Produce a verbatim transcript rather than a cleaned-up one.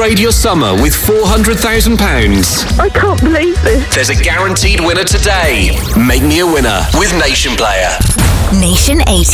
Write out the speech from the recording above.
upgrade your summer with four hundred thousand pounds. I can't believe this. There's a guaranteed winner today. Make me a winner with Nation Player. Nation eighty.